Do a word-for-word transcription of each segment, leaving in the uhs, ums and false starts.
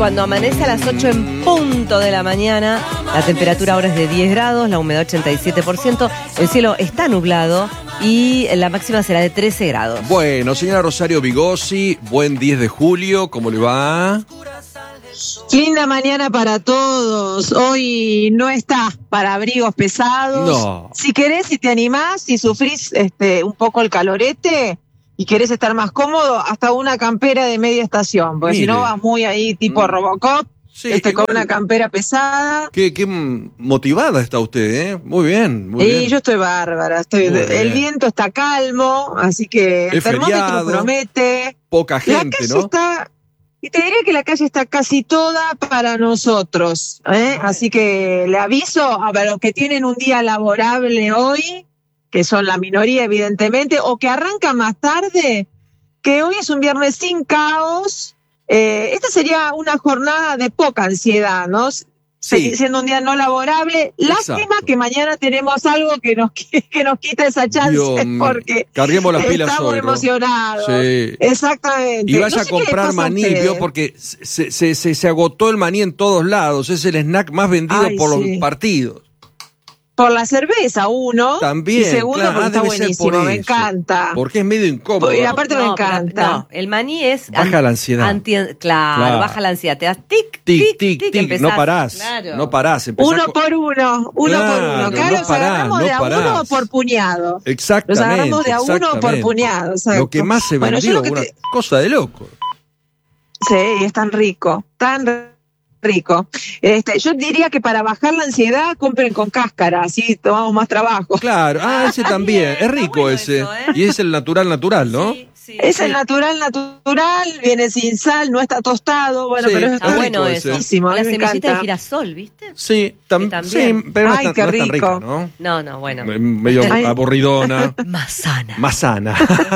Cuando amanece a las ocho en punto de la mañana, la temperatura ahora es de diez grados, la humedad ochenta y siete por ciento, el cielo está nublado y la máxima será de trece grados. Bueno, señora Rosario Vigossi, buen diez de julio, ¿cómo le va? Linda mañana para todos. Hoy no está para abrigos pesados. No. Si querés, si te animás, si sufrís este, un poco el calorete y querés estar más cómodo, hasta una campera de media estación, porque Mire. si no vas muy ahí tipo Mm. Robocop, Sí, este, con igual- una campera pesada. Qué, qué motivada está usted, ¿eh? Muy bien, muy Y bien. yo estoy bárbara, estoy, Muy el bien. viento está calmo, así que el Es termómetro feriado. promete. Poca La gente, calle ¿no? está, y te diría que la calle está casi toda para nosotros, ¿eh? Así que le aviso a los que tienen un día laborable hoy, que son la minoría evidentemente, o que arrancan más tarde, que hoy es un viernes sin caos. Eh, esta sería una jornada de poca ansiedad, ¿no? Sí. Siendo un día no laborable. Lástima Exacto. que mañana tenemos algo que nos, que nos quita esa chance, Dios mío. porque Carguemos las pilas estamos hoy, ¿no? emocionados. Sí. Exactamente. Y vaya No a sé qué les comprar pasa a maní, ustedes. ¿vio? Porque se, se, se, se agotó el maní en todos lados. Es el snack más vendido Ay, por sí. los partidos. Por la cerveza, uno. También, Y segundo, claro. porque Ah, está debe ser buenísimo, por me eso. encanta. Porque es medio incómodo. Y aparte me No, pero encanta. no, el maní es... Baja an- la ansiedad. anti- claro, Claro. baja la ansiedad. Te das tic, Tic, tic, tic, tic. empezás. No parás. Claro. No parás. empezás Uno con- por uno, uno Claro, por uno. Claro, no nos parás, agarramos no de a uno parás. por puñado. Exactamente. Los agarramos de a uno por exactamente. puñado. exacto. Lo que más se Bueno, yo vendió, lo que una te- cosa de loco. Sí, es tan rico, tan rico. Este, yo diría que para bajar la ansiedad compren con cáscara, así tomamos más trabajo. Claro, ah, ese también. Está Es rico bueno ese. eso, ¿eh? Y es el natural, natural, ¿no? Sí, sí. Es el natural, natural, viene sin sal, no está tostado, bueno, Sí, pero es Está rico bueno ese. eso. riquísimo, a Con mí la me semillita de encanta. girasol, ¿viste? Sí, tam- Que también. sí, pero no es Ay, tan, qué no es tan rica, rico. ¿no? No, no, bueno. Eh, Medio Ay. aburridona, Más sana. más sana.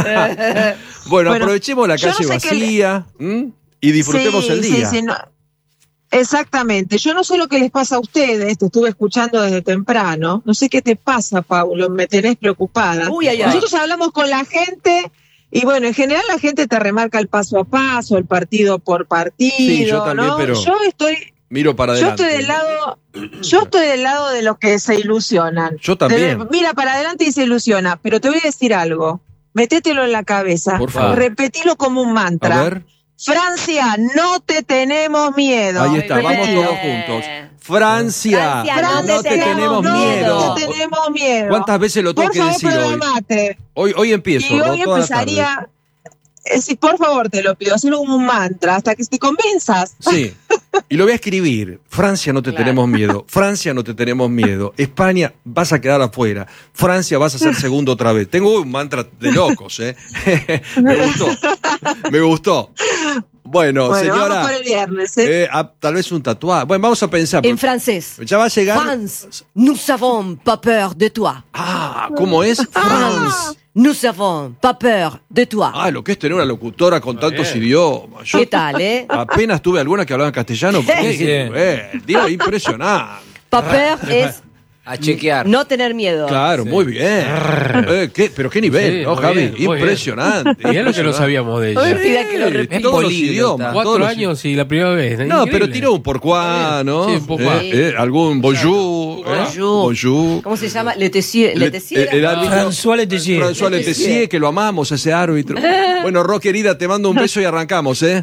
bueno, Bueno, aprovechemos la yo calle no sé qué le- vacía ¿m? y disfrutemos Sí, el sí, día. sí, no. Exactamente. Yo no sé lo que les pasa a ustedes, te estuve escuchando desde temprano. No sé qué te pasa, Paulo, me tenés preocupada. Uy, ay, ay. Nosotros hablamos con la gente y bueno, en general la gente te remarca el paso a paso, el partido por partido. Sí, yo también, ¿no? pero Yo estoy, Miro para yo adelante. estoy del lado, yo estoy del lado de los que se ilusionan. Yo también. De- mira para adelante y se ilusiona, pero te voy a decir algo. Métetelo en la cabeza. Por favor. Repetilo como un mantra. A ver, Francia, no te tenemos miedo. ahí está, Muy vamos bien. todos juntos. Francia, Francia, no te tenemos miedo. No te tenemos miedo. ¿Cuántas veces lo tengo Por que favor, decir hoy? programate. Hoy, hoy empiezo, Y ¿no? hoy Toda la tarde. empezaría, eh, sí, por favor, te lo pido, hacerlo como un mantra hasta que te convenzas. Sí, y lo voy a escribir. Francia, no te Claro. tenemos miedo. Francia, no te tenemos miedo. España, vas a quedar afuera. Francia, vas a ser segundo otra vez. Tengo un mantra de locos, ¿eh? Me gustó, me gustó. Bueno, Bueno, señora, vamos por el viernes, ¿eh? eh, ah, tal vez un tatuaje. Bueno, vamos a pensar. En francés. Ya va a llegar. France, nous n'avons pas peur de toi. Ah, ¿cómo es? France. Nous n'avons pas peur de toi. Ah, lo que es tener una locutora con tantos idiomas. Yo ¿Qué tal, eh? apenas tuve alguna que hablaba en castellano. Porque, Sí, sí. eh, digo, impresionante. Pas peur es A chequear. no tener miedo. Claro, muy bien. Eh, ¿qué? Pero qué nivel, Sí, ¿no, muy Javi? bien, muy Impresionante. Y es lo que no sabíamos de ella. Ay, pida que lo Eh, repita. todos los políglota. idiomas. Cuatro todos los- años y la primera vez. No, Increíble. pero tiró un porquá, ¿no? Sí, un pourquoi. Eh, eh, algún bonjour. eh, Bonjour. bonjour. ¿Cómo se llama? Letessier. Le- Letessier. el, el árbitro François Letessier. François Letessier, que lo amamos, ese árbitro. Bueno, Ro, querida, te mando un beso y arrancamos, ¿eh?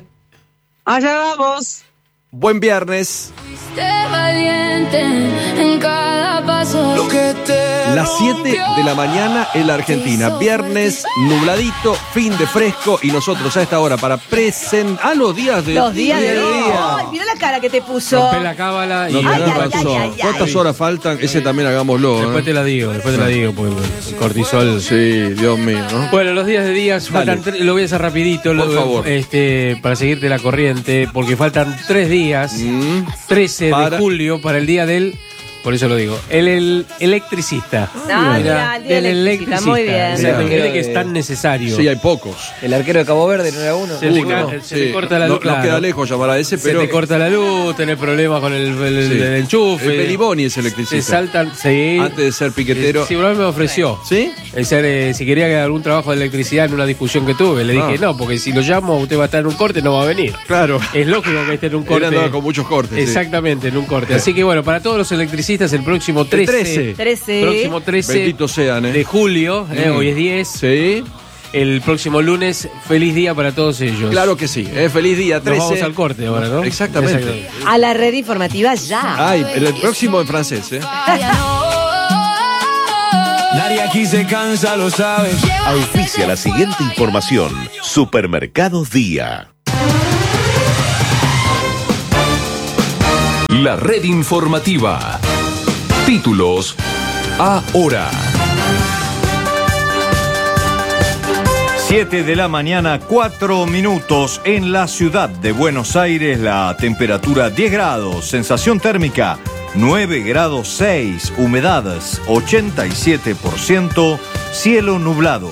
Allá vamos. Buen viernes. valiente en cada paso. Las siete de la mañana en la Argentina. Viernes nubladito, fin de fresco. Y nosotros a esta hora para presentar. Ah, los días de. Los días de hoy. día. Ay, mira la cara que te puso. Rompe la cábala y No, Ay, tenés ay, razón. ay, ay, ¿Cuántas ay. horas faltan? Ese también hagámoslo. ¿eh? después te la digo, después te la digo, porque el cortisol. Sí, Dios mío, ¿no? Bueno, los días de días faltan Dale. tre- lo voy a hacer rapidito, lo- Por favor. este, para seguirte la corriente, porque faltan tres días, Mm. trece Para- de julio, para el día del por eso lo digo. El, el electricista. Ah, mira, el día del electricista, muy bien. O sea, Sí, gente que de- es tan necesario. Sí, hay pocos. El arquero de Cabo Verde no era uno. Se le Uh, ca- no, se sí. le corta la No- luz. claro. Nos queda lejos llamar a ese, Se pero. te corta la luz, tenés problemas con el, el- Sí. el enchufe. El Peliboni es Se electricista. saltan. Sí. Antes de ser piquetero. Sí, Bruno me ofreció. ¿Sí? El ser, eh, si quería que algún trabajo de electricidad en una discusión que tuve. Le dije, Ah. no, porque si lo llamo, usted va a estar en un corte, no va a venir. Claro. Es lógico que esté en un Él corte. andaba con muchos cortes. sí. Exactamente, en un corte. Así que bueno, para todos los electricistas, el próximo trece. trece. trece. Próximo trece Benditos sean, ¿eh? de julio, eh, Mm. hoy es diez. Sí. El próximo lunes, feliz día para todos ellos. Claro que sí. ¿eh? Feliz día, Nos trece. vamos al corte ahora, ¿no? Exactamente. A la red informativa ya. Ay, el próximo en francés, ¿eh? Nadie aquí se cansa, lo sabes. Auspicia la siguiente información. Supermercados Día. La red informativa. Títulos ahora. siete de la mañana, cuatro minutos en la ciudad de Buenos Aires, la temperatura diez grados, sensación térmica nueve grados seis, humedad ochenta y siete por ciento, cielo nublado.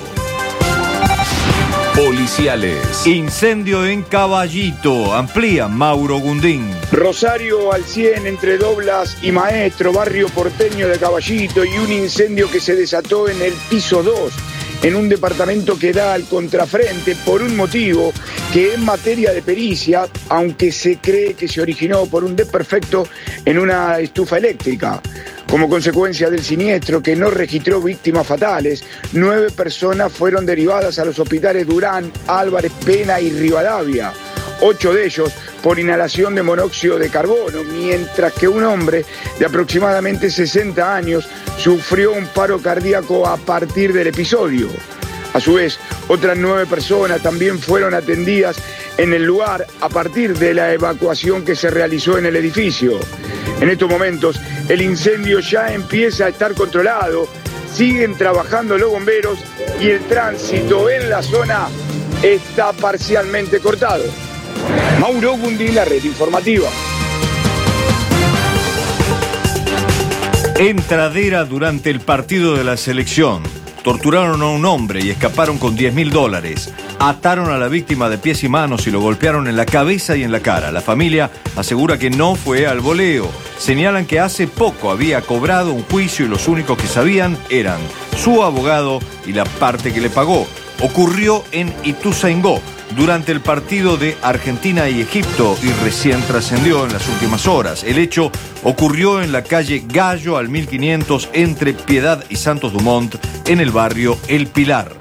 Policiales. Incendio en Caballito, amplía Mauro Gundín. Rosario al cien entre Doblas y Maestro, barrio porteño de Caballito, y un incendio que se desató en el piso dos, en un departamento que da al contrafrente por un motivo que es materia de pericia, aunque se cree que se originó por un desperfecto en una estufa eléctrica. Como consecuencia del siniestro, que no registró víctimas fatales, nueve personas fueron derivadas a los hospitales Durán, Álvarez, Pena y Rivadavia. Ocho de ellos por inhalación de monóxido de carbono, mientras que un hombre de aproximadamente sesenta años sufrió un paro cardíaco a partir del episodio. A su vez, otras nueve personas también fueron atendidas en el lugar a partir de la evacuación que se realizó en el edificio. En estos momentos, el incendio ya empieza a estar controlado, siguen trabajando los bomberos y el tránsito en la zona está parcialmente cortado. Mauro Gundi, la red informativa. Entradera durante el partido de la selección. Torturaron a un hombre y escaparon con diez mil dólares. Ataron a la víctima de pies y manos y lo golpearon en la cabeza y en la cara. La familia asegura que no fue al voleo. Señalan que hace poco había cobrado un juicio y los únicos que sabían eran su abogado y la parte que le pagó. Ocurrió en Ituzaingó durante el partido de Argentina y Egipto y recién trascendió en las últimas horas. El hecho ocurrió en la calle Gallo al mil quinientos entre Piedad y Santos Dumont en el barrio El Pilar.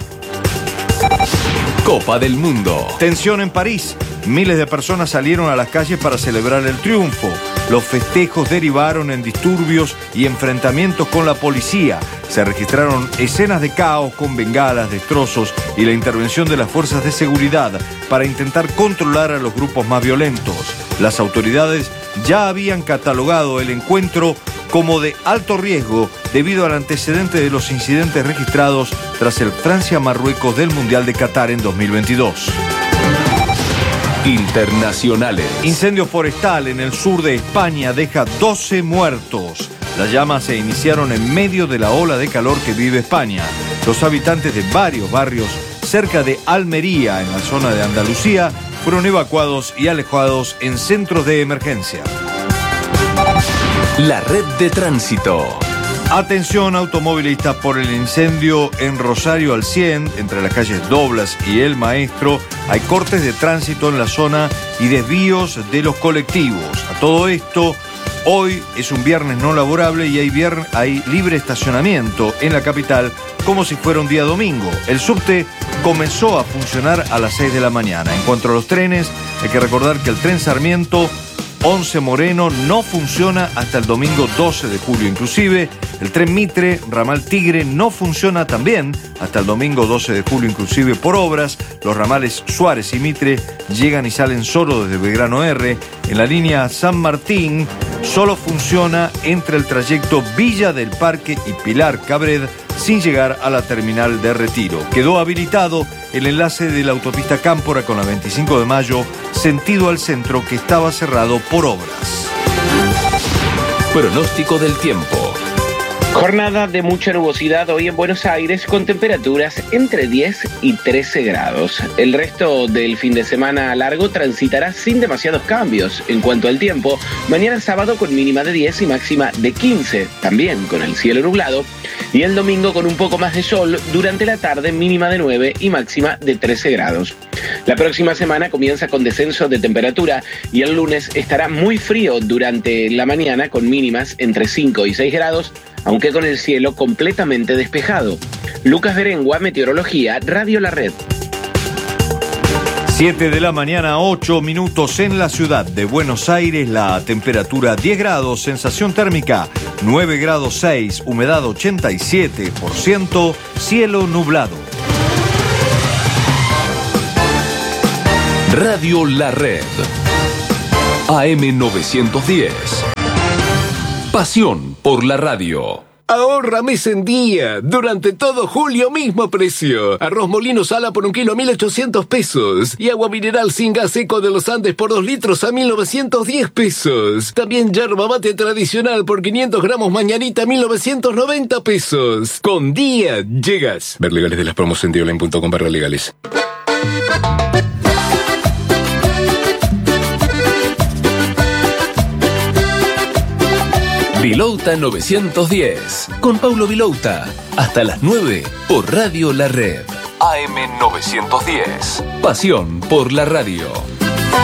Copa del Mundo. Tensión en París. Miles de personas salieron a las calles para celebrar el triunfo. Los festejos derivaron en disturbios y enfrentamientos con la policía. Se registraron escenas de caos con bengalas, destrozos y la intervención de las fuerzas de seguridad para intentar controlar a los grupos más violentos. Las autoridades ya habían catalogado el encuentro como de alto riesgo debido al antecedente de los incidentes registrados tras el Francia-Marruecos del Mundial de Qatar en dos mil veintidós. Internacionales. Incendio forestal en el sur de España deja doce muertos. Las llamas se iniciaron en medio de la ola de calor que vive España. Los habitantes de varios barrios cerca de Almería, en la zona de Andalucía, fueron evacuados y alejados en centros de emergencia. La red de tránsito. Atención automovilistas por el incendio en Rosario al cien, entre las calles Doblas y El Maestro. Hay cortes de tránsito en la zona y desvíos de los colectivos. A todo esto, hoy es un viernes no laborable y hay, vier- hay libre estacionamiento en la capital como si fuera un día domingo. El subte comenzó a funcionar a las seis de la mañana. En cuanto a los trenes, hay que recordar que el tren Sarmiento once Moreno no funciona hasta el domingo doce de julio. Inclusive el tren Mitre, ramal Tigre, no funciona también hasta el domingo doce de julio, inclusive por obras. Los ramales Suárez y Mitre llegan y salen solo desde Belgrano R. En la línea San Martín solo funciona entre el trayecto Villa del Parque y Pilar Cabred, sin llegar a la terminal de Retiro. Quedó habilitado el enlace de la autopista Cámpora con la veinticinco de mayo, sentido al centro, que estaba cerrado por obras. Pronóstico del tiempo. Jornada de mucha nubosidad hoy en Buenos Aires con temperaturas entre diez y trece grados. El resto del fin de semana largo transitará sin demasiados cambios. En cuanto al tiempo, mañana sábado con mínima de diez y máxima de quince, también con el cielo nublado. Y el domingo con un poco más de sol, durante la tarde mínima de nueve y máxima de trece grados. La próxima semana comienza con descenso de temperatura y el lunes estará muy frío durante la mañana con mínimas entre cinco y seis grados, aunque con el cielo completamente despejado. Lucas Berengua, Meteorología, Radio La Red. siete de la mañana, ocho minutos en la ciudad de Buenos Aires, la temperatura diez grados, sensación térmica nueve grados seis, humedad ochenta y siete por ciento, cielo nublado. Radio La Red. A M novecientos diez. Pasión por la radio. Ahorra mes en día. Durante todo julio, mismo precio. Arroz molino sala por un kilo a mil ochocientos pesos. Y agua mineral sin gas seco de los Andes por dos litros a mil novecientos diez pesos. También yerba mate tradicional por quinientos gramos mañanita a mil novecientos noventa pesos. Con día llegas. Ver legales de las promos en dioline punto com barra legales. Vilouta novecientos diez, con Paulo Vilouta, hasta las nueve por Radio La Red. A M novecientos diez, pasión por la radio.